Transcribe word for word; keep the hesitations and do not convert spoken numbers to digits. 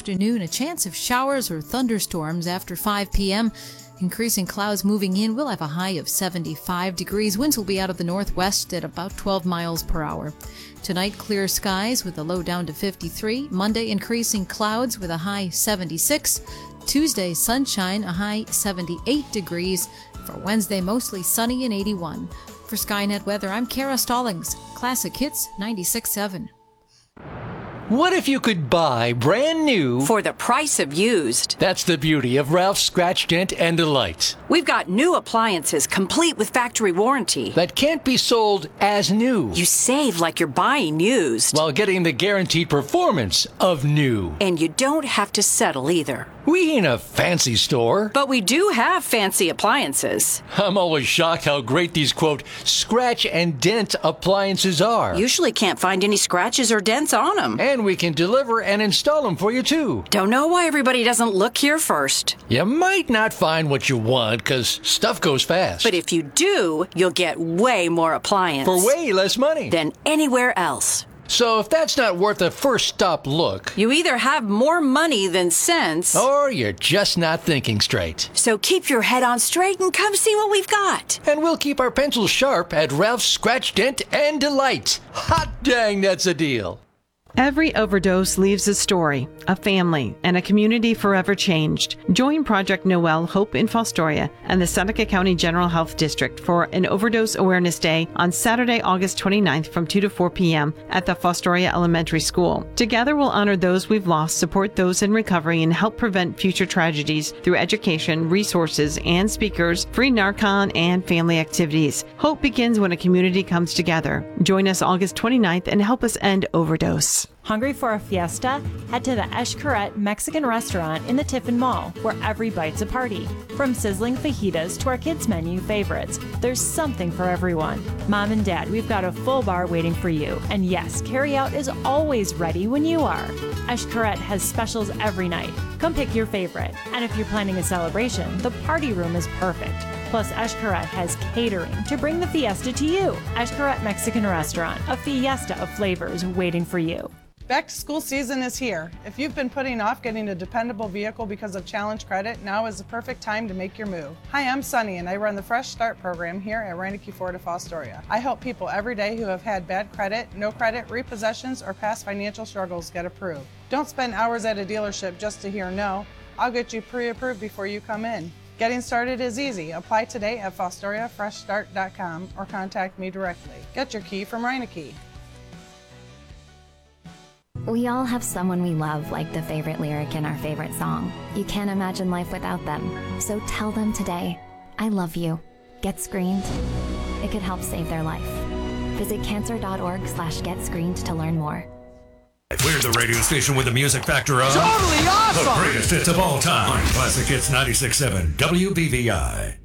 afternoon, a chance of showers or thunderstorms after five p.m. Increasing clouds moving in. We'll have a high of seventy-five degrees. Winds will be out of the northwest at about twelve miles per hour. Tonight, clear skies with a low down to fifty-three. Monday, increasing clouds with a high seventy-six. Tuesday, sunshine, a high seventy-eight degrees. For Wednesday, mostly sunny and eighty-one. For Skynet Weather, I'm Kara Stallings. Classic Hits ninety-six point seven. What if you could buy brand new for the price of used? That's the beauty of Ralph's Scratch, Dent, and Delight. We've got new appliances complete with factory warranty that can't be sold as new. You save like you're buying used while getting the guaranteed performance of new. And you don't have to settle either. We ain't a fancy store. But we do have fancy appliances. I'm always shocked how great these, quote, scratch and dent appliances are. Usually can't find any scratches or dents on them. And we can deliver and install them for you, too. Don't know why everybody doesn't look here first. You might not find what you want, because stuff goes fast. But if you do, you'll get way more appliance. For way less money. Than anywhere else. So if that's not worth a first stop look, you either have more money than sense, or you're just not thinking straight. So keep your head on straight and come see what we've got. And we'll keep our pencils sharp at Ralph's Scratch, Dent, and Delight. Hot dang, that's a deal. Every overdose leaves a story, a family, and a community forever changed. Join Project Noel Hope in Fostoria and the Seneca County General Health District for an Overdose Awareness Day on Saturday, August twenty-ninth from two to four p.m. at the Fostoria Elementary School. Together we'll honor those we've lost, support those in recovery, and help prevent future tragedies through education, resources, and speakers, free Narcan, and family activities. Hope begins when a community comes together. Join us August twenty-ninth and help us end overdose. Hungry for a fiesta? Head to the Eshkaret Mexican restaurant in the Tiffin Mall, where every bite's a party. From sizzling fajitas to our kids' menu favorites, there's something for everyone. Mom and Dad, we've got a full bar waiting for you. And yes, carryout is always ready when you are. Eshkaret has specials every night. Come pick your favorite. And if you're planning a celebration, the party room is perfect. Plus, Eshkaret has catering to bring the fiesta to you. Eshkaret Mexican Restaurant, a fiesta of flavors waiting for you. Back to school season is here. If you've been putting off getting a dependable vehicle because of Challenge Credit, now is the perfect time to make your move. Hi, I'm Sunny and I run the Fresh Start program here at Reineke Ford of Fostoria. I help people every day who have had bad credit, no credit, repossessions, or past financial struggles get approved. Don't spend hours at a dealership just to hear no. I'll get you pre-approved before you come in. Getting started is easy. Apply today at fostoria fresh start dot com or contact me directly. Get your key from Reineke. We all have someone we love, like the favorite lyric in our favorite song. You can't imagine life without them. So tell them today, I love you. Get screened. It could help save their life. Visit cancer.org slash get screened to learn more. We're the radio station with the music factor of totally awesome. The greatest hits of all time. Classic Hits ninety-six point seven W B V I.